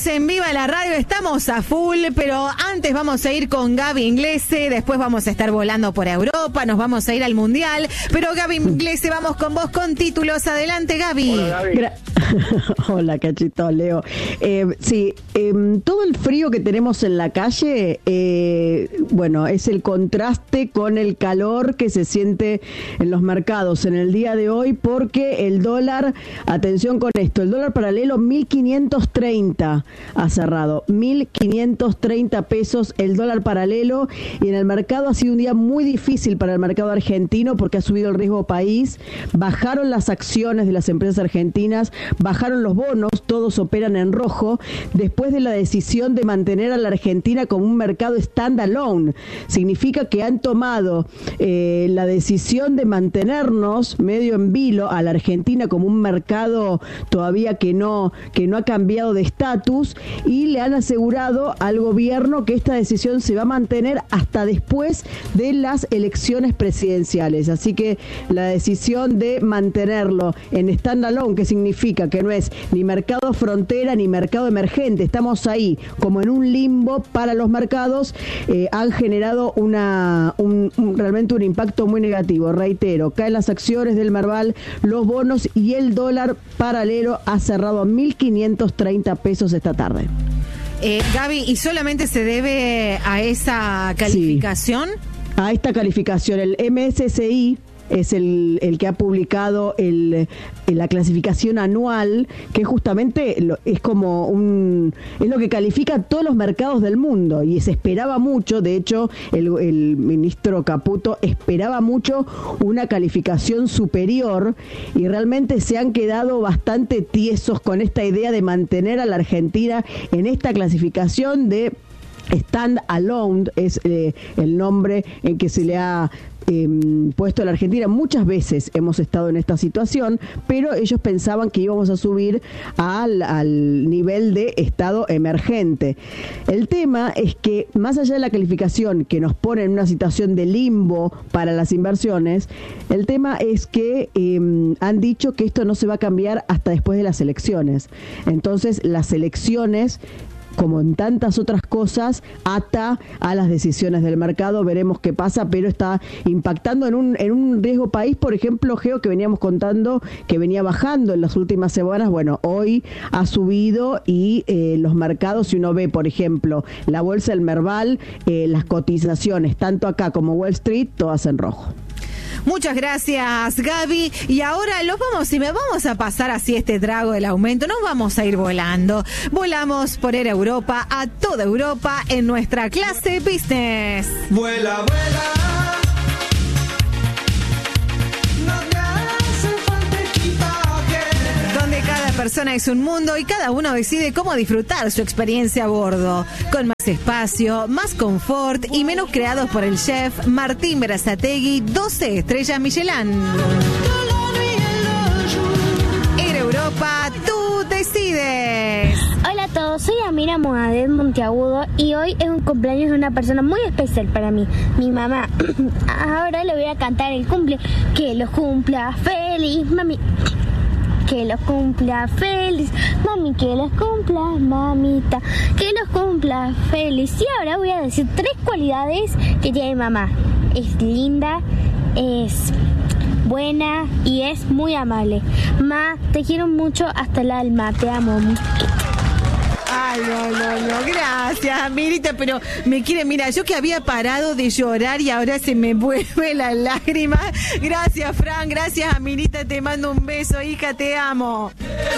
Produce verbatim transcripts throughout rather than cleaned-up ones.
Estamos en Viva la Radio, estamos a full, pero antes vamos a ir con Gaby Inglese, después vamos a estar volando por Europa, nos vamos a ir al Mundial, pero Gaby Inglese, vamos con vos con títulos. Adelante, Gaby. Hola, Gaby. Gra- Hola, cachito, Leo. Eh, sí, eh, todo el frío que tenemos en la calle, eh, bueno, es el contraste con el calor que se siente en los mercados en el día de hoy, porque el dólar, atención con esto, el dólar paralelo mil quinientos treinta ha cerrado, mil quinientos treinta pesos el dólar paralelo, y en el mercado ha sido un día muy difícil para el mercado argentino porque ha subido el riesgo país, bajaron las acciones de las empresas argentinas, bajaron los bonos, todos operan en rojo, después de la decisión de mantener a la Argentina como un mercado standalone. Significa que han tomado eh, la decisión de mantenernos medio en vilo a la Argentina como un mercado todavía que no, que no ha cambiado de estatus, y le han asegurado al gobierno que esta decisión se va a mantener hasta después de las elecciones presidenciales. Así que la decisión de mantenerlo en standalone, que significa que no es ni mercado frontera ni mercado emergente, estamos ahí como en un limbo para los mercados, eh, han generado una un, un, realmente un impacto muy negativo. Reitero, caen las acciones del Merval, los bonos, y el dólar paralelo ha cerrado a mil quinientos treinta pesos esta tarde. Eh, Gaby, ¿y solamente se debe a esa calificación? Sí, a esta calificación. El M S C I es el, el que ha publicado el, la clasificación anual, que justamente lo, es como un es lo que califica todos los mercados del mundo, y se esperaba mucho. De hecho, el, el ministro Caputo esperaba mucho una calificación superior, y realmente se han quedado bastante tiesos con esta idea de mantener a la Argentina en esta clasificación de Stand Alone, es eh, el nombre en que se le ha Eh, puesto a la Argentina. Muchas veces hemos estado en esta situación, pero ellos pensaban que íbamos a subir al, al nivel de estado emergente. El tema es que, más allá de la calificación que nos pone en una situación de limbo para las inversiones, el tema es que eh, han dicho que esto no se va a cambiar hasta después de las elecciones. Entonces, las elecciones, como en tantas otras cosas, ata a las decisiones del mercado. Veremos qué pasa, pero está impactando en un en un riesgo país. Por ejemplo, Geo, que veníamos contando que venía bajando en las últimas semanas, bueno, hoy ha subido, y eh, los mercados, si uno ve, por ejemplo, la bolsa del Merval, eh, las cotizaciones, tanto acá como Wall Street, todas en rojo. Muchas gracias, Gaby. Y ahora los vamos, si me vamos a pasar así este trago del aumento, nos vamos a ir volando. Volamos por Air Europa a toda Europa en nuestra clase business. Vuela, vuela. Persona es un mundo y cada uno decide cómo disfrutar su experiencia a bordo, con más espacio, más confort y menús creados por el chef Martín Berazategui, doce estrellas Michelin. Air Europa, tú decides. Hola a todos, soy Amira Mohamed Monteagudo y hoy es un cumpleaños de una persona muy especial para mí, mi mamá. Ahora le voy a cantar el cumple. Que los cumpla feliz, mami. Que los cumpla feliz, mami, que los cumpla, mamita, que los cumpla feliz. Y ahora voy a decir tres cualidades que tiene mamá. Es linda, es buena y es muy amable. Ma, te quiero mucho hasta el alma, te amo. Ay, no, no, no, gracias, Mirita, pero me quiere, mira, yo que había parado de llorar y ahora se me vuelve la lágrima. Gracias, Fran, gracias, Mirita, te mando un beso, hija, te amo.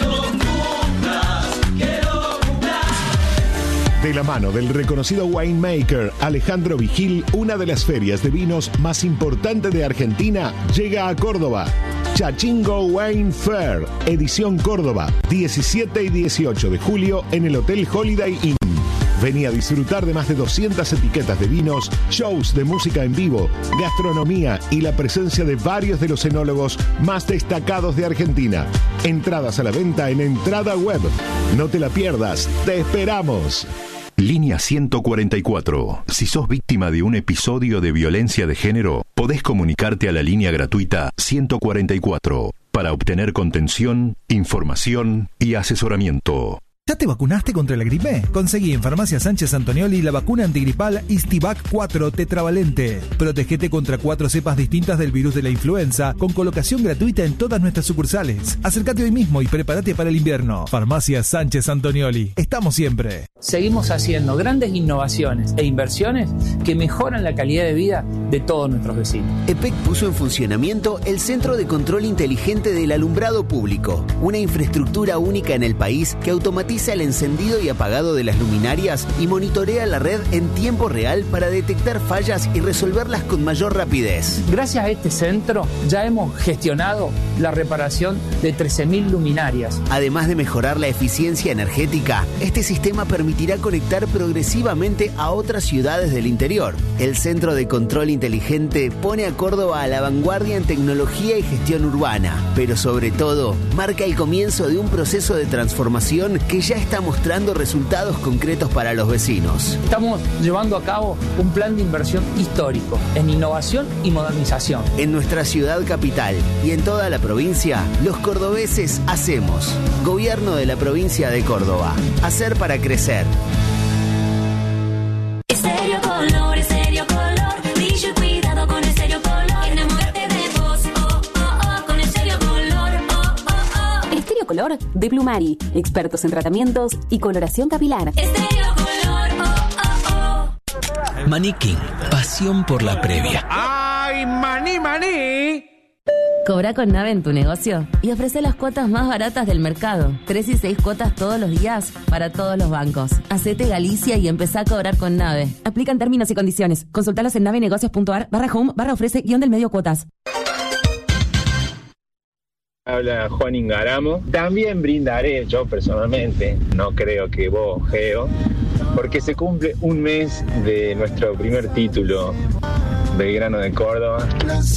De la mano del reconocido winemaker Alejandro Vigil, una de las ferias de vinos más importantes de Argentina llega a Córdoba. Chachingo Wine Fair, edición Córdoba, diecisiete y dieciocho de julio en el Hotel Holiday Inn. Vení a disfrutar de más de doscientas etiquetas de vinos, shows de música en vivo, gastronomía y la presencia de varios de los enólogos más destacados de Argentina. Entradas a la venta en Entrada Web. No te la pierdas, te esperamos. Línea ciento cuarenta y cuatro. Si sos víctima de un episodio de violencia de género, podés comunicarte a la línea gratuita ciento cuarenta y cuatro para obtener contención, información y asesoramiento. ¿Ya te vacunaste contra la gripe? Conseguí en Farmacia Sánchez Antonioli la vacuna antigripal Istivac cuatro tetravalente. Protegete contra cuatro cepas distintas del virus de la influenza con colocación gratuita en todas nuestras sucursales. Acércate hoy mismo y prepárate para el invierno. Farmacia Sánchez Antonioli. Estamos siempre. Seguimos haciendo grandes innovaciones e inversiones que mejoran la calidad de vida de todos nuestros vecinos. E P E C puso en funcionamiento el Centro de Control Inteligente del Alumbrado Público, una infraestructura única en el país que automatiza el encendido y apagado de las luminarias y monitorea la red en tiempo real para detectar fallas y resolverlas con mayor rapidez. Gracias a este centro ya hemos gestionado la reparación de trece mil luminarias. Además de mejorar la eficiencia energética, este sistema permitirá conectar progresivamente a otras ciudades del interior. El Centro de Control Inteligente pone a Córdoba a la vanguardia en tecnología y gestión urbana, pero sobre todo marca el comienzo de un proceso de transformación que ya está mostrando resultados concretos para los vecinos. Estamos llevando a cabo un plan de inversión histórico en innovación y modernización. En nuestra ciudad capital y en toda la provincia, los cordobeses hacemos. Gobierno de la provincia de Córdoba. Hacer para crecer. Estéreo Color, Estéreo Color, brillo y cuidado con Estéreo Color. Enamórate de vos, oh, oh, oh, con Estéreo Color, oh, oh, oh. Estéreo Color de Plumari, expertos en tratamientos y coloración capilar. Estéreo Color, oh, oh, oh. Maní King, pasión por la previa. ¡Ay, maní, maní! Cobra con Nave en tu negocio y ofrece las cuotas más baratas del mercado. Tres y seis cuotas todos los días para todos los bancos. Hacete Galicia y empezá a cobrar con Nave. Aplican términos y condiciones. Consultalos en navenegocios.ar barra home barra ofrece guión del medio cuotas. Habla Juan Ingaramo. También brindaré yo personalmente, no creo que vos, Geo, porque se cumple un mes de nuestro primer título, Belgrano de Córdoba.